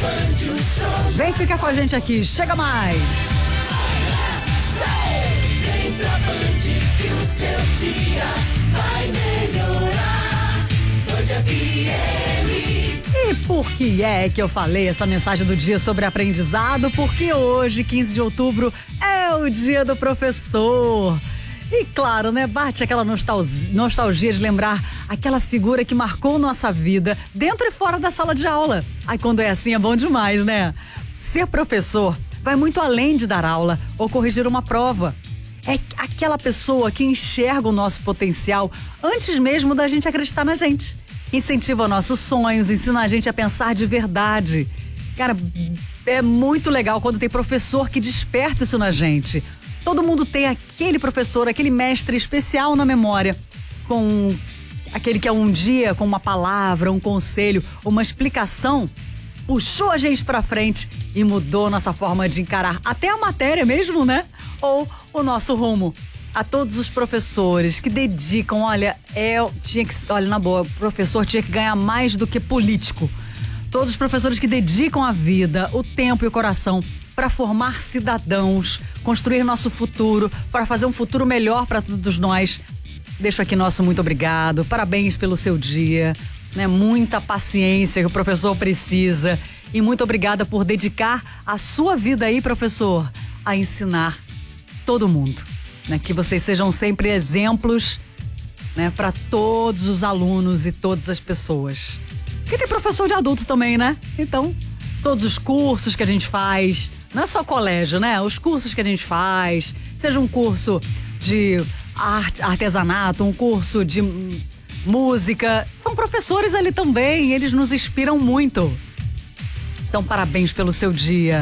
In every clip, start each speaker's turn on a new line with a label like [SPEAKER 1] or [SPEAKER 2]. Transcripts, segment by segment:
[SPEAKER 1] Vem ficar com a gente aqui, chega mais.
[SPEAKER 2] Vem pra Band que o seu dia vai melhorar. Band FM.
[SPEAKER 1] E por que é que eu falei essa mensagem do dia sobre aprendizado? Porque hoje, 15 de outubro, é o dia do professor. E claro, né, bate aquela nostalgia de lembrar aquela figura que marcou nossa vida dentro e fora da sala de aula. Aí quando é assim é bom demais, né? Ser professor vai muito além de dar aula ou corrigir uma prova. É aquela pessoa que enxerga o nosso potencial antes mesmo da gente acreditar na gente. Incentiva nossos sonhos, ensina a gente a pensar de verdade. Cara, é muito legal quando tem professor que desperta isso na gente. Todo mundo tem aquele professor, aquele mestre especial na memória, com aquele que um dia, com uma palavra, um conselho, uma explicação, puxou a gente pra frente e mudou nossa forma de encarar até a matéria mesmo, né? Ou o nosso rumo. A todos os professores que dedicam, olha, na boa, o professor tinha que ganhar mais do que político. Todos os professores que dedicam a vida, o tempo e o coração para formar cidadãos, construir nosso futuro, para fazer um futuro melhor para todos nós. Deixo aqui nosso muito obrigado, parabéns pelo seu dia, né? Muita paciência que o professor precisa e muito obrigada por dedicar a sua vida aí, professor, a ensinar todo mundo, né? Que vocês sejam sempre exemplos, né? Para todos os alunos e todas as pessoas. Porque tem professor de adulto também, né? Então, todos os cursos que a gente faz, não é só colégio, né? Os cursos que a gente faz, seja um curso de artesanato, um curso de música, são professores ali também, eles nos inspiram muito. Então, parabéns pelo seu dia.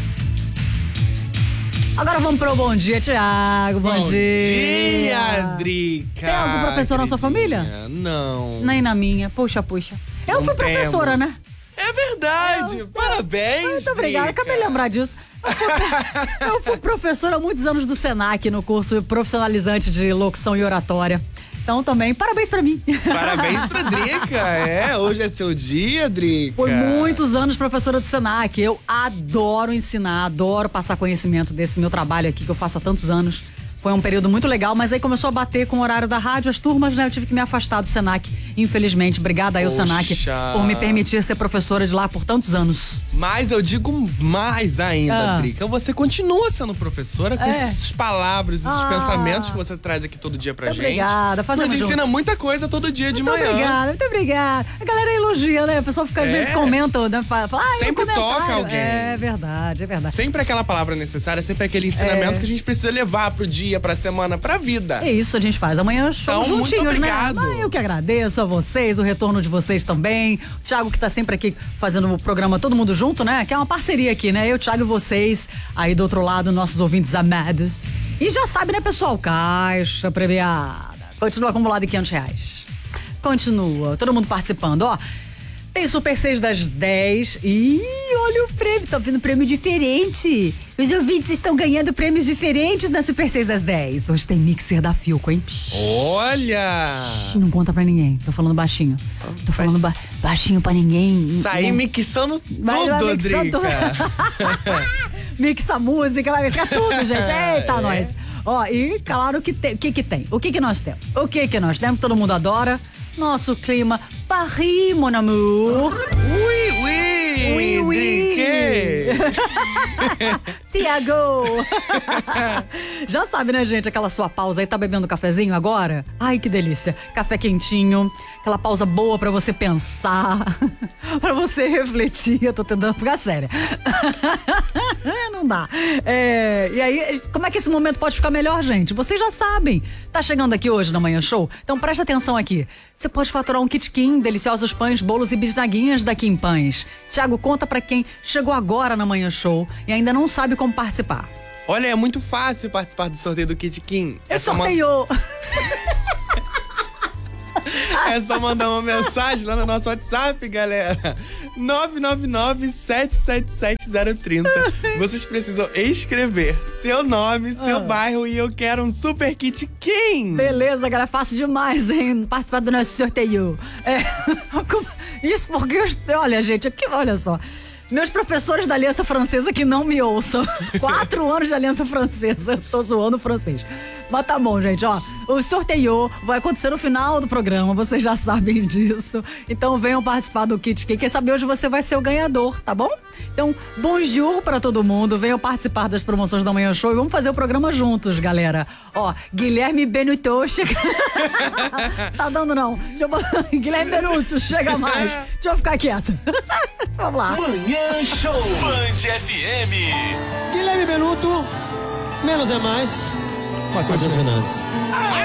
[SPEAKER 1] Agora vamos pro bom dia, Tiago. Bom dia,
[SPEAKER 3] Drica.
[SPEAKER 1] Tem algum professor na sua família?
[SPEAKER 3] Não.
[SPEAKER 1] Nem na minha. Puxa. Eu fui professora, né?
[SPEAKER 3] É verdade. Parabéns.
[SPEAKER 1] Muito obrigada. Acabei de lembrar disso. Eu fui professora há muitos anos do Senac no curso profissionalizante de locução e oratória. Então também, parabéns pra mim.
[SPEAKER 3] Parabéns pra Drica. Hoje é seu dia, Drica.
[SPEAKER 1] Foi muitos anos professora do Senac. Eu adoro ensinar, adoro passar conhecimento desse meu trabalho aqui que eu faço há tantos anos. Foi um período muito legal, mas aí começou a bater com o horário da rádio, as turmas, né? Eu tive que me afastar do Senac, infelizmente. Obrigada aí ao Senac por me permitir ser professora de lá por tantos anos.
[SPEAKER 3] Mas eu digo mais ainda, Drica. Você continua sendo professora com essas palavras, esses pensamentos que você traz aqui todo dia pra gente.
[SPEAKER 1] Obrigada, fazemos
[SPEAKER 3] juntos. Você ensina muita coisa todo dia de manhã.
[SPEAKER 1] Muito obrigada. A galera elogia, né? O pessoal fica às vezes comenta, né? Fala,
[SPEAKER 3] sempre toca alguém.
[SPEAKER 1] É verdade.
[SPEAKER 3] Sempre aquela palavra necessária, sempre aquele ensinamento que a gente precisa levar pro dia, pra semana, pra vida.
[SPEAKER 1] É isso, a gente faz amanhã show
[SPEAKER 3] então,
[SPEAKER 1] juntinhos,
[SPEAKER 3] muito obrigado.
[SPEAKER 1] Né? Eu que agradeço a vocês, o retorno de vocês também. O Thiago que tá sempre aqui fazendo o programa todo mundo junto, né? Que é uma parceria aqui, né? Eu, Thiago e vocês, aí do outro lado, nossos ouvintes amados. E já sabe, né, pessoal? Caixa premiada. Continua acumulado em R$500. Continua, todo mundo participando, ó. Tem Super 6 das 10. Ih, olha o prêmio, tá vindo prêmio diferente. Os ouvintes estão ganhando prêmios diferentes na Super 6 das 10. Hoje tem mixer da Philco, hein?
[SPEAKER 3] Olha!
[SPEAKER 1] Não conta pra ninguém, tô falando baixinho. Tô falando baixinho pra ninguém.
[SPEAKER 3] Sair mixando tudo, Drica.
[SPEAKER 1] Mixa música, vai mixar tudo, gente. Eita, nós. Ó, e claro que tem. O que tem? O que nós temos? O que nós temos? Todo mundo adora. Nosso clima Paris, mon amour.
[SPEAKER 3] Oui,
[SPEAKER 1] Tiago. Já sabe, né, gente? Aquela sua pausa aí, tá bebendo um cafezinho agora? Ai, que delícia. Café quentinho, aquela pausa boa pra você pensar, pra você refletir. Eu tô tentando ficar séria. Não dá. E aí, como é que esse momento pode ficar melhor, gente? Vocês já sabem. Tá chegando aqui hoje na Manhã Show? Então presta atenção aqui. Você pode faturar um kit Kim, deliciosos pães, bolos e bisnaguinhas da Kim Pães. Tiago, conta pra quem chegou agora na Manhã Show e ainda não sabe como participar.
[SPEAKER 3] Olha, é muito fácil participar do sorteio do kit Kim.
[SPEAKER 1] Sorteio!
[SPEAKER 3] É só mandar uma mensagem lá no nosso WhatsApp, galera. 999-777-030. Vocês precisam escrever seu nome, seu bairro e eu quero um super kit Kim.
[SPEAKER 1] Beleza, galera, fácil demais, hein? Participar do nosso sorteio. Isso porque, olha, gente, aqui, olha só. Meus professores da Aliança Francesa que não me ouçam. 4 anos de Aliança Francesa. Tô zoando o francês. Mas tá bom, gente, ó. O sorteio vai acontecer no final do programa, vocês já sabem disso. Então venham participar do Kit Kat. Quem sabe hoje você vai ser o ganhador, tá bom? Então, bonjour pra todo mundo. Venham participar das promoções da Manhã Show e vamos fazer o programa juntos, galera. Ó, Guilherme Benuto chega... Tá dando não. Guilherme Benuto, chega mais. Deixa eu ficar quieta. Vamos lá.
[SPEAKER 4] Manhã Show. Band FM.
[SPEAKER 5] Guilherme Benuto, menos é mais. Matheus Fernandes.